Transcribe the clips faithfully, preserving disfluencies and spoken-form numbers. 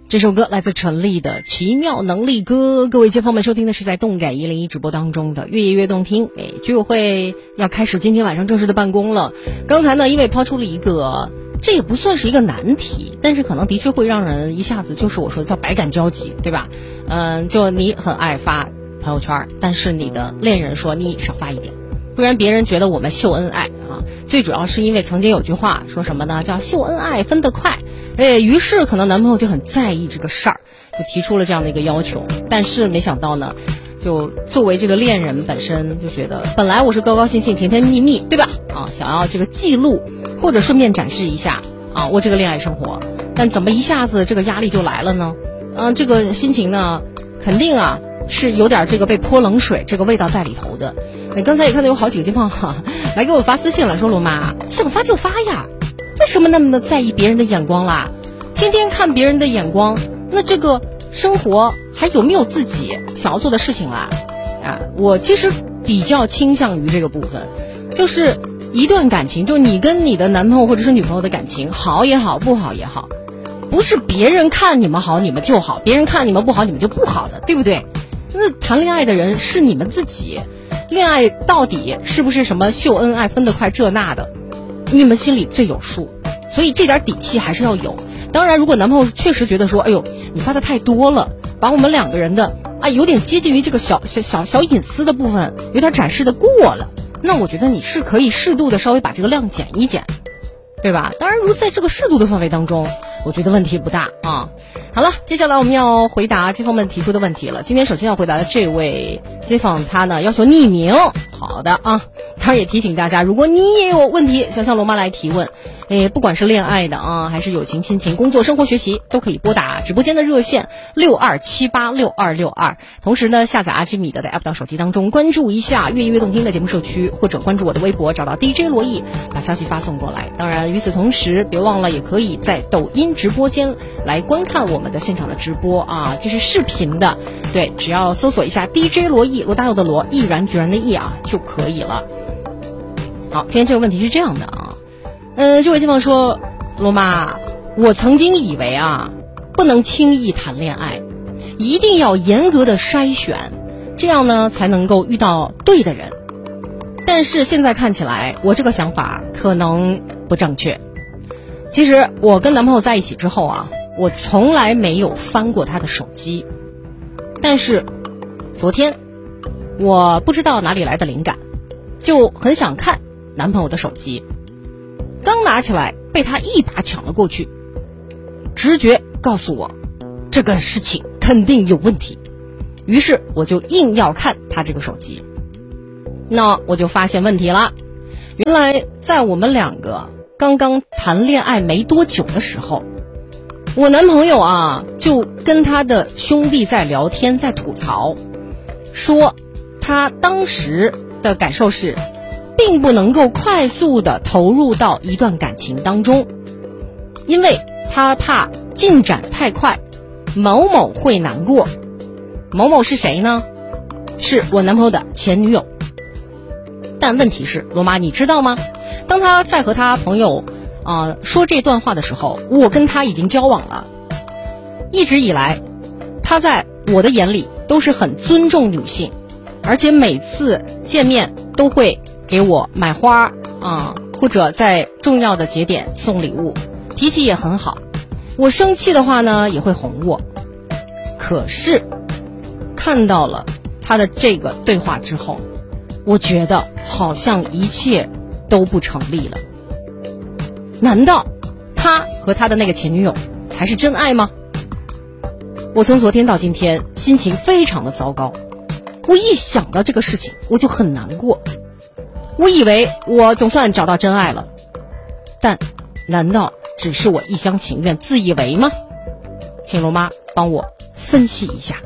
这首歌来自陈粒的《奇妙能力歌》。各位街坊们，收听的是在动感一零一直播当中的越夜越动听。哎，居委会要开始今天晚上正式的办公了。刚才呢，因为抛出了一个，这也不算是一个难题，但是可能的确会让人一下子就是我说的叫百感交集，对吧？嗯，就你很爱发朋友圈，但是你的恋人说你少发一点，不然别人觉得我们秀恩爱啊。最主要是因为曾经有句话说什么呢？叫秀恩爱分得快。哎，于是可能男朋友就很在意这个事儿，就提出了这样的一个要求。但是没想到呢，就作为这个恋人本身就觉得，本来我是高高兴兴、甜甜蜜蜜，对吧？啊，想要这个记录或者顺便展示一下啊，我这个恋爱生活。但怎么一下子这个压力就来了呢？嗯，这个心情呢，肯定啊是有点这个被泼冷水这个味道在里头的。你刚才也看到有好几个地方哈、啊，来给我发私信了，说罗妈想发就发呀。为什么那么的在意别人的眼光啦？天天看别人的眼光，那这个生活还有没有自己想要做的事情啦？啊，我其实比较倾向于这个部分，就是一段感情，就你跟你的男朋友或者是女朋友的感情，好也好，不好也好，不是别人看你们好你们就好，别人看你们不好你们就不好的，对不对？那谈恋爱的人是你们自己，恋爱到底是不是什么秀恩爱分得快这那的？你们心里最有数，所以这点底气还是要有。当然，如果男朋友确实觉得说，哎呦，你发的太多了，把我们两个人的啊有点接近于这个小小小小隐私的部分，有点展示的过了，那我觉得你是可以适度的稍微把这个量减一减，对吧？当然，如在这个适度的范围当中，我觉得问题不大啊。好了，接下来我们要回答街坊们提出的问题了。今天首先要回答的这位街坊，他呢要求匿名。好的啊，当然也提醒大家，如果你也有问题想向罗妈来提问，诶，不管是恋爱的啊，还是友情、亲情、工作、生活、学习，都可以拨打直播间的热线六二七八六二六二。同时呢，下载阿基米德的 app 到手机当中，关注一下越夜越动听的节目社区，或者关注我的微博，找到 D J 罗毅，把消息发送过来。当然，与此同时，别忘了也可以在抖音直播间来观看我们的现场的直播啊，这是视频的，对，只要搜索一下 D J 罗毅，罗大佑的罗，毅然决然的毅啊，就可以了。好，今天这个问题是这样的啊，嗯，这位街坊说，罗妈，我曾经以为啊，不能轻易谈恋爱，一定要严格的筛选，这样呢才能够遇到对的人。但是现在看起来，我这个想法可能不正确。其实我跟男朋友在一起之后啊，我从来没有翻过他的手机，但是昨天我不知道哪里来的灵感，就很想看男朋友的手机，刚拿起来被他一把抢了过去，直觉告诉我这个事情肯定有问题，于是我就硬要看他这个手机。那我就发现问题了，原来在我们两个刚刚谈恋爱没多久的时候，我男朋友啊就跟他的兄弟在聊天，在吐槽，说他当时的感受是并不能够快速的投入到一段感情当中，因为他怕进展太快，某某会难过。某某是谁呢？是我男朋友的前女友。但问题是，罗妈你知道吗？当他在和他朋友啊、呃、说这段话的时候，我跟他已经交往了。一直以来，他在我的眼里都是很尊重女性，而且每次见面都会给我买花啊、呃，或者在重要的节点送礼物，脾气也很好。我生气的话呢，也会哄我。可是看到了他的这个对话之后，我觉得好像一切都不成立了。难道他和他的那个前女友才是真爱吗？我从昨天到今天心情非常的糟糕，我一想到这个事情我就很难过。我以为我总算找到真爱了，但难道只是我一厢情愿自以为吗？请罗妈帮我分析一下。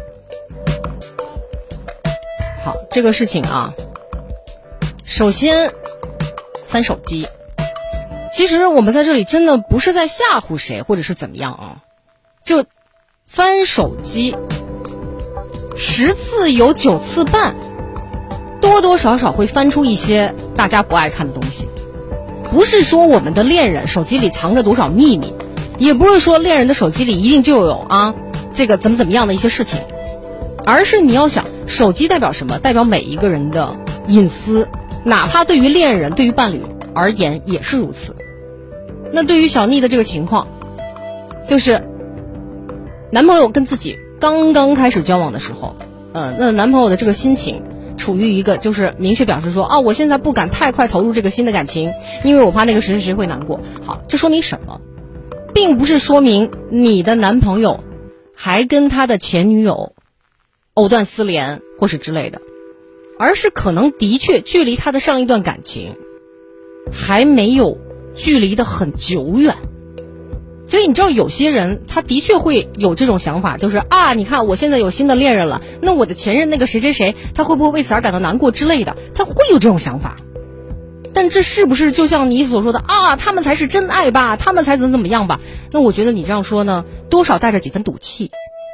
好，这个事情啊，首先翻手机，其实我们在这里真的不是在吓唬谁或者是怎么样啊，就翻手机十次有九次半多多少少会翻出一些大家不爱看的东西。不是说我们的恋人手机里藏着多少秘密， 也不是说恋人的手机里一定就有啊这个怎么怎么样的一些事情，而是你要想，手机代表什么？代表每一个人的隐私，哪怕对于恋人、对于伴侣而言也是如此。那对于小妮的这个情况，就是男朋友跟自己刚刚开始交往的时候，呃，那男朋友的这个心情处于一个就是明确表示说啊，我现在不敢太快投入这个新的感情，因为我怕那个谁谁谁会难过。好，这说明什么？并不是说明你的男朋友还跟他的前女友藕断丝连或是之类的，而是可能的确距离他的上一段感情还没有距离的很久远。所以你知道有些人他的确会有这种想法，就是啊，你看我现在有新的恋人了，那我的前任那个谁谁谁他会不会为此而感到难过之类的，他会有这种想法。但这是不是就像你所说的啊，他们才是真爱吧，他们才怎么怎么样吧？那我觉得你这样说呢，多少带着几分赌气。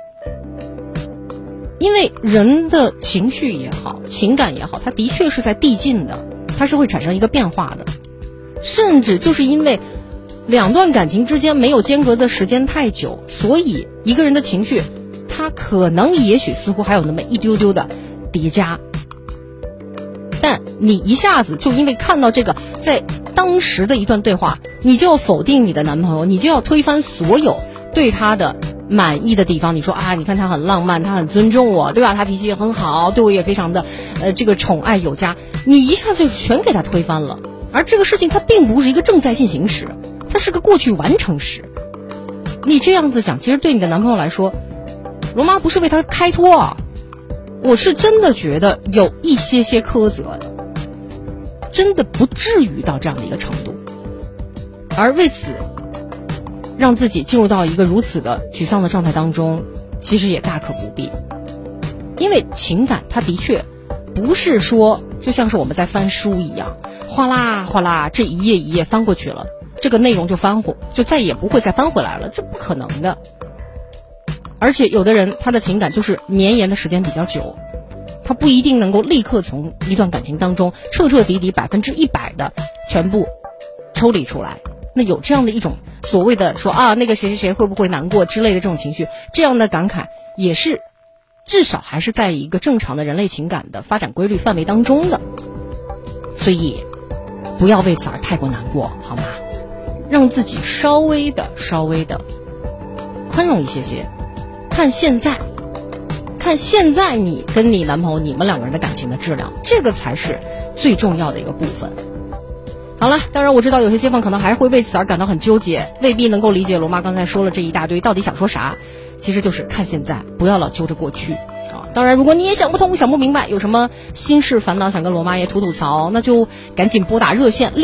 因为人的情绪也好，情感也好，它的确是在递进的，它是会产生一个变化的。甚至就是因为两段感情之间没有间隔的时间太久，所以一个人的情绪它可能也许似乎还有那么一丢丢的叠加。但你一下子就因为看到这个在当时的一段对话，你就要否定你的男朋友，你就要推翻所有对他的满意的地方。你说啊，你看他很浪漫，他很尊重我，对吧？他脾气也很好，对我也非常的呃这个宠爱有加，你一下子就全给他推翻了。而这个事情它并不是一个正在进行时，它是个过去完成时。你这样子想，其实对你的男朋友来说，罗妈不是为他开脱啊，我是真的觉得有一些些苛责的，真的不至于到这样的一个程度。而为此让自己进入到一个如此的沮丧的状态当中，其实也大可不必。因为情感它的确不是说就像是我们在翻书一样，哗啦哗啦这一页一页翻过去了，这个内容就翻回就再也不会再翻回来了，这不可能的。而且有的人他的情感就是绵延的时间比较久，他不一定能够立刻从一段感情当中彻彻底底百分之一百的全部抽离出来。那有这样的一种所谓的说啊，那个谁谁谁会不会难过之类的这种情绪，这样的感慨也是至少还是在一个正常的人类情感的发展规律范围当中的。所以不要为此而太过难过，好吗？让自己稍微的稍微的宽容一些些，看现在看现在你跟你男朋友你们两个人的感情的质量，这个才是最重要的一个部分。好了，当然我知道有些街坊可能还会为此而感到很纠结，未必能够理解罗妈刚才说了这一大堆到底想说啥，其实就是看现在，不要老揪着过去啊。当然如果你也想不通想不明白，有什么心事烦恼想跟罗妈爷吐吐槽，那就赶紧拨打热线